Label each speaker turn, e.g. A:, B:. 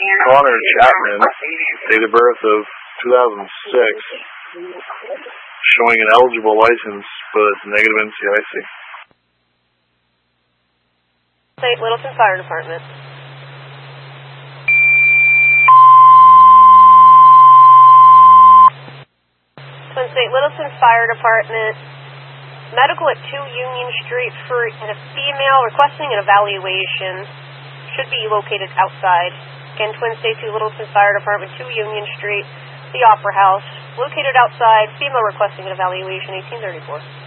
A: Connor Chapman, date of birth of 2006, showing an eligible license, but negative NCIC.
B: State Littleton Fire Department. Twin State Littleton Fire Department. Medical at 2 Union Street for a female requesting an evaluation. Should be located outside. Again, Twin State 2 Littleton Fire Department, 2 Union Street, the Opera House. Located outside. Female requesting an evaluation, 1834.